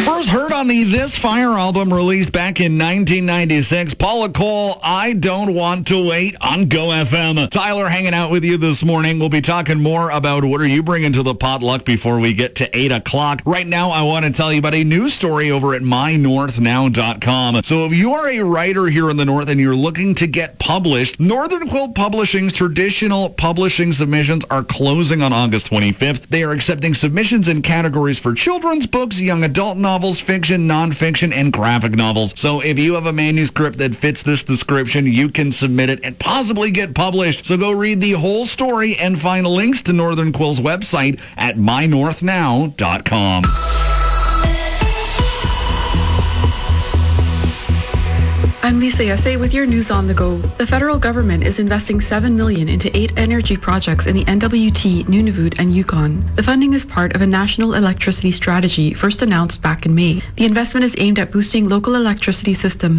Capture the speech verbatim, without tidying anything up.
First heard on the This Fire album released back in nineteen ninety-six, Paula Cole, I Don't Want to Wait on Go F M. Tyler hanging out with you this morning. We'll be talking more about what are you bringing to the potluck before we get to eight o'clock. Right now, I want to tell you about a news story over at my north now dot com. So if you are a writer here in the North and you're looking to get published, Northern Quill Publishing's traditional publishing submissions are closing on August twenty-fifth. They are accepting submissions in categories for children's books, young adult novels, fiction, nonfiction, and graphic novels. So if you have a manuscript that fits this description, you can submit it and possibly get published. So go read the whole story and find links to Northern Quill's website at my north now dot com. I'm Lisa Yesse with your news on the go. The federal government is investing seven million dollars into eight energy projects in the N W T, Nunavut, and Yukon. The funding is part of a national electricity strategy first announced back in May. The investment is aimed at boosting local electricity systems